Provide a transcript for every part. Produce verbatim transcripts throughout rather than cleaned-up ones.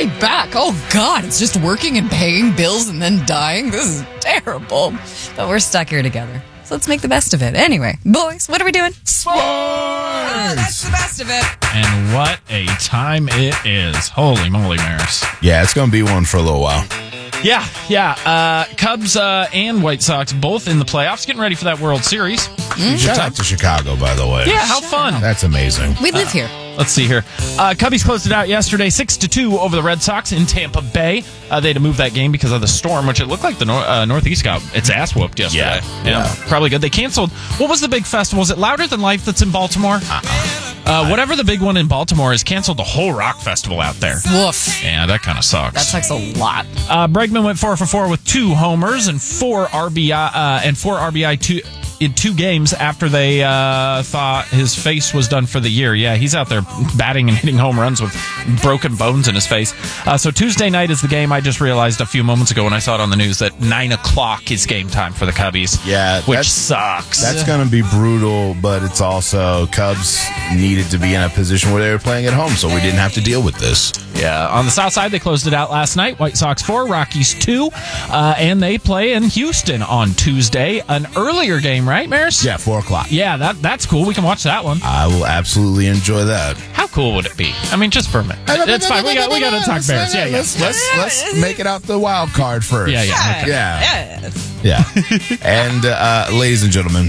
me back. Oh, God, it's just working and paying bills and then dying. This is terrible. But we're stuck here together. So let's make the best of it. Anyway, boys, what are we doing? Sports! Oh, that's the best of it. And what a time it is. Holy moly, Maris. Yeah, it's going to be one for a little while. Yeah, yeah. Uh, Cubs uh, and White Sox both in the playoffs, getting ready for that World Series. Mm. Shout out to Chicago, by the way. Yeah, how fun. That's amazing. We live uh, here. Let's see here. Uh, Cubbies closed it out yesterday, six to two over the Red Sox in Tampa Bay. Uh, they had to move that game because of the storm, which it looked like the nor- uh, Northeast got its ass whooped yesterday. Yeah, yeah. Probably good. They canceled. What was the big festival? Was it Louder Than Life that's in Baltimore? Uh-uh. Uh, whatever the big one in Baltimore is, canceled the whole rock festival out there. Woof. Yeah, that kind of sucks. That sucks a lot. Uh, Bregman went four for four with two homers and four R B I uh, and four R B I two in two games after they uh, thought his face was done for the year. Yeah, he's out there batting and hitting home runs with broken bones in his face. Uh, so Tuesday night is the game. I just realized a few moments ago when I saw it on the news that nine o'clock is game time for the Cubbies. Yeah, which that's, sucks. That's going to be brutal, but it's also Cubs needed to be in a position where they were playing at home, so we didn't have to deal with this. Yeah, on the south side, they closed it out last night. White Sox four, Rockies two, uh, and they play in Houston on Tuesday. An earlier game, right, Maris? Yeah, four o'clock. Yeah, that that's cool. We can watch that one. I will absolutely enjoy that. How cool would it be? I mean, just for a minute. It's fine. We got we got to talk Bears. Yeah, yeah. Let's, let's, let's make it out the wild card first. Yeah, yeah. Okay. Yeah. Yeah. And, uh, ladies and gentlemen,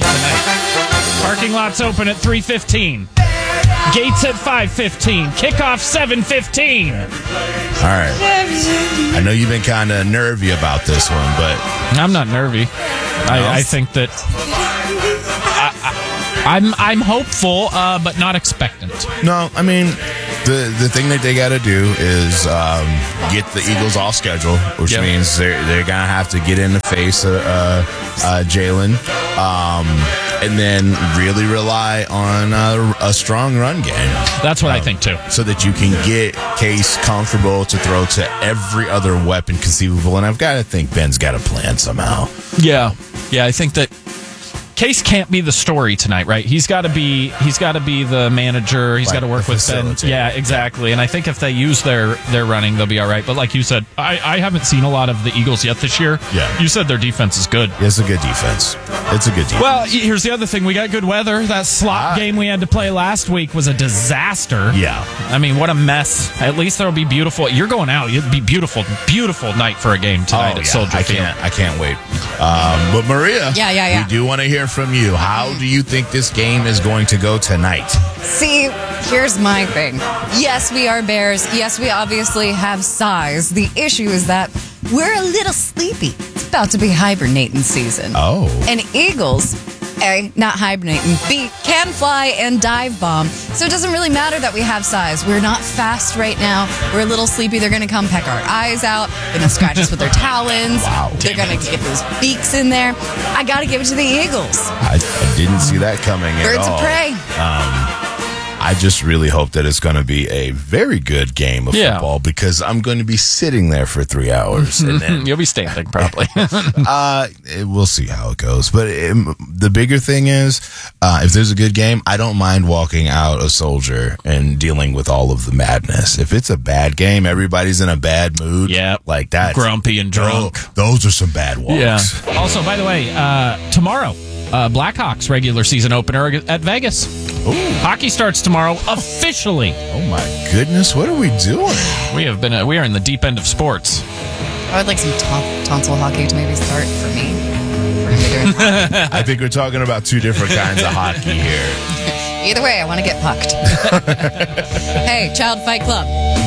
parking lots open at three fifteen. Gates at five fifteen. Kickoff seven fifteen. All right. I know you've been kind of nervy about this one, but I'm not nervy. I, I think that I, I, I'm I'm hopeful, uh, but not expectant. No, I mean, the the thing that they got to do is um, get the Eagles off schedule, which yep. means they're they're gonna have to get in the face of uh, uh, Jalen, um, and then really rely on uh, a strong run game. That's what um, I think too. So that you can get Case comfortable to throw to every other weapon conceivable. And I've got to think Ben's got a plan somehow. Yeah, yeah. I think that Case can't be the story tonight, right? He's got to be. He's got to be the manager. He's Like got to work the with Ben. facilitator. Yeah, exactly. And I think if they use their their running, they'll be all right. But like you said, I, I haven't seen a lot of the Eagles yet this year. Yeah. You said their defense is good. It's a good defense. It's a good defense. Well, here's the other thing. We got good weather. That slot Ah. game we had to play last week was a disaster. Yeah. I mean, what a mess. At least there'll be beautiful. You're going out. It'll be beautiful, beautiful night for a game tonight Oh, at yeah. Soldier I Field. can't. I can't wait. Um, but Maria, Yeah, yeah, yeah. we do want to hear from you. How do you think this game is going to go tonight? See, here's my thing. Yes, we are Bears. Yes, we obviously have size. The issue is that we're a little sleepy. It's about to be hibernating season. Oh. And Eagles, A, not hibernating, B, can fly and dive bomb. So it doesn't really matter that we have size. We're not fast right now. We're a little sleepy. They're going to come peck our eyes out. They're going to scratch us with their talons. Wow. They're going to get those beaks in there. I got to give it to the Eagles. I, I didn't see that coming at Birds all. of prey. Um, I just really hope that it's going to be a very good game of Yeah. football because I'm going to be sitting there for three hours. and then, You'll be standing probably. uh, it- we'll see how it goes. But it, the bigger thing is, uh, if there's a good game, I don't mind walking out a Soldier and dealing with all of the madness. If it's a bad game, everybody's in a bad mood. Yeah. Like that. Grumpy and drunk. Those are some bad walks. Yeah. Also, by the way, uh, tomorrow, uh, Blackhawks regular season opener at Vegas. Ooh. Hockey starts tomorrow officially. Oh my goodness, what are we doing? We have been. Uh, we are in the deep end of sports. I would like some ton- tonsil hockey to maybe start for me. We're gonna be doing hockey. I think we're talking about two different kinds of hockey here. Either way, I want to get pucked. Hey, Child Fight Club.